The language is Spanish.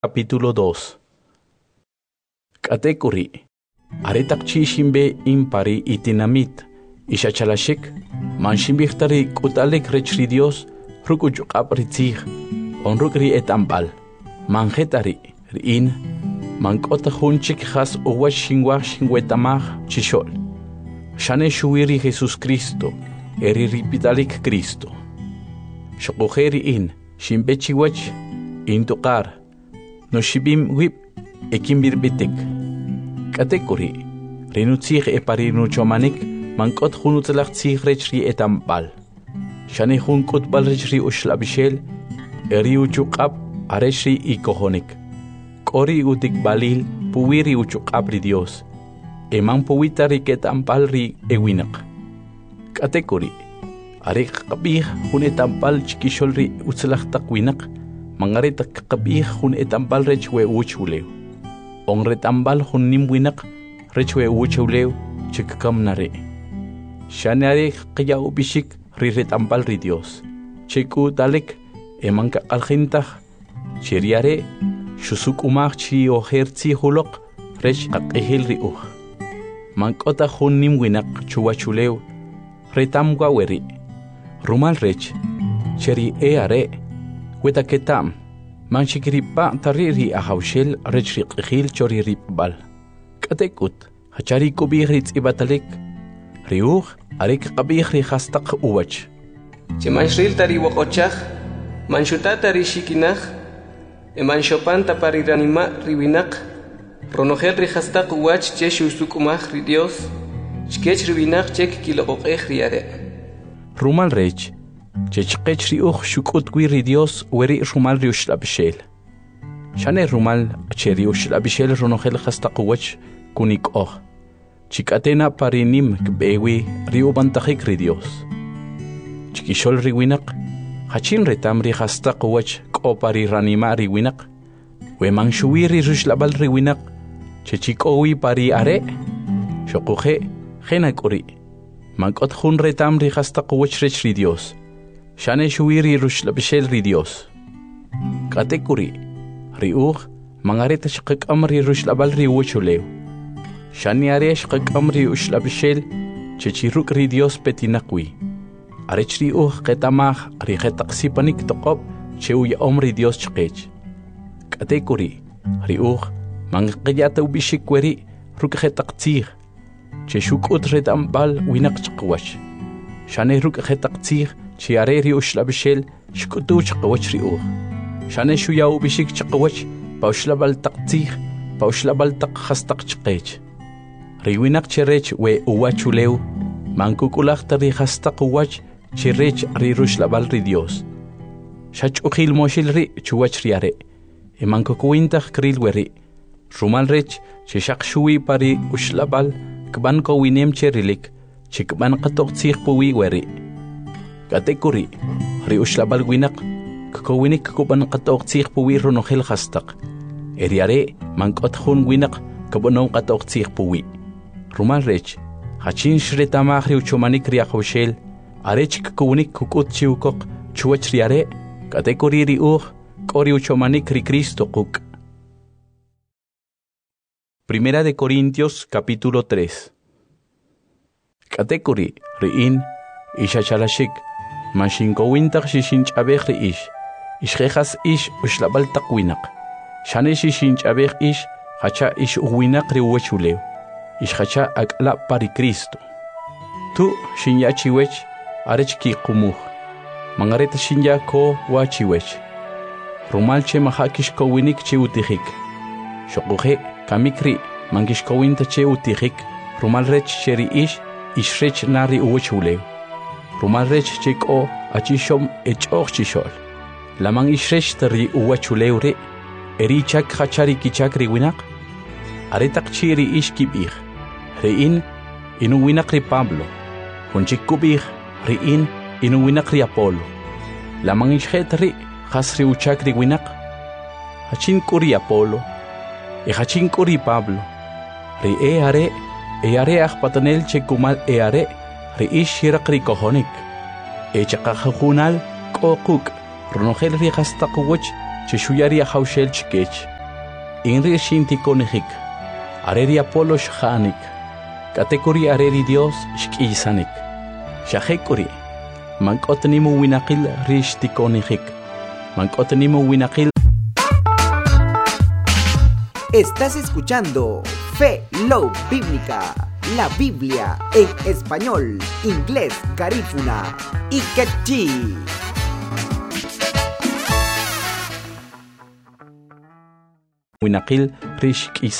Capítulo 2. Katekuri. Aretak chishimbe impari itinamit. Ishachalashik. Manshimbichtari kutalik rechri Dios. Rukujuk apritzig. Onrukri etambal. Manjetari. Rin. Mankota hunchik has uwach shingwach shingwetamach chishol. Shane shuiri Jesus Cristo. Eri ripitalik Cristo. Shokujeri in. Shimbechiwach. Intukar. No shibim wip ekimbirbitik. Katekuri. Rinutzig eparinuchomanik. Mankot hunutzlach rechri etambal. Shane hunkut balrechri ushlabishel. Eri uchukab areshri ikohonik. Kori utik balil puwiri uchukabri Dios. Eman puwitari ketambal ewinak. Katekuri. Arik kabih hunetampal chikisholri utzlach takwinak. Mangarita kakabih hun etambal rechwe uchuleu. On retambal hun nimwinak rechwe uchuleu chikakam nare. Shanare kaya ubishik retambal Dios. Chiku dalek emanka algintach. Chiriare shusuk umach chi oherzi hulok rech kakehil riuch. Mankota hun nimwinak chuachuleu retamgwa weri. Rumal rech cheri eare. Weta ketam, manchikiripa tariri ahaushel rechriqil choriripbal. Katekut, hachari kubihritz ibatalik. Riuch, arik kabihri hastak uwach. Chimanshril tari wakochach, manshutata rishikinach, emanshopanta pariranima riwinak, ronoher rihastak uwach chesh usukumach ridios, chkech riwinak chek kilobokech riare. Rumal rech. Chechqech riuch shukut gwiri Dios weri rumal riushlabishel. Shane rumal cheriushlabishel ronohel hastaqwach kunik och. Chikatena parinim kbewi riubantahik ri Dios. Chikishol riwinak. Hachin retamri hastaqwach kopari ranima riwinak. Weman shuwiri rushlabal riwinak. Chechikowi pari are. Shokuhe henakuri. Mankot hun retamri hastaqwach rech ri Dios. Shane shuiri rushlabishel ri Dios. Katekuri. Riuch mangareta shqak amri rushlabal ri wuchuleu. Shane are shqak amri ushlabishel chechiruk ri Dios petinakwi. Arech riuch ketamach ri ketaqsipanik toqob cheuya omri Dios chqech. Katekuri. Riuch mangqiyata ubishikweri ruk ketaqtzig. Cheshukut redambal winak chqwach. Shane ruk ketaqtzig Chiareri ushlabishel shkutuch qawach riuch. Shane shuyau bishik chqawach paushlabal taqtzig paushlabal taq khastaq chqech. Riwinak cherech we uwachuleu mankukulach tari khastaq uwach cherech rirushlabal ri Dios. Shachukhil moshil ri chuwach riare. Emankukuintach kril weri. Rumal rech cheshaq shui pari ushlabal kban ko winem cherilik chikban qatoqtzig puwi weri. Katekuri, riushlabal winak, kukowinik kuban qatoqtzig puwi ronohel hastak. Eriare, mankot hun winak, kubanon qatoqtzig puwi. Rumal rech, hachin shretamach riuchomanik riahoshel, arech kukowinik kukut chiukok, chuach riare, katekuri riuch, koriuchomanik ri Cristo kuk. Primera de Corintios, capítulo 3. Katekuri, riin, ishachalashik. Manshinkowintak shishinch abech ish. Ishrejas ish ushlabal takwinak. Shane shishinch abech ish. Hacha ish uwinak riuwechulew. Ish hacha akla pari Cristo. Tu shinyachiwech arech ki kumuh. Mangareta shinya ko wachiwech. Rumalche mahakish kowinik che utihik. Shokuhe kamikri mangish kowinta che utihik. Rumalrech cheri ish. Ishrech nari uwechulew. Rumalrech chiko achishom echoch chishol. Lamang ishresh tari uwachuleure. Erichak hachari kichak riwinak. Aretak chiri ishkibich. Rein inuwinak ri Pablo. Hunchik kubich. Rein inuwinak ri Apolo. Lamang ishret ri hasri uchak riwinak. Hachin kuri Apolo. Hachin kuri Pablo. Ri eare patanel chekumal eare. Riish hirak ri kohonik. Echakajunal kokuk. Ronohel ri hastaqwach cheshuyari haushel chikech. inri shintikonijik, areri Apolo shjanik, katekuri areri Dios shkisanik, shahekuri, mankotnimu winakil rishtikonijik, mankotnimu winakil. Estás escuchando Fe Love Bíblica, la Biblia en español, inglés, garífuna y quechí. Winakil rish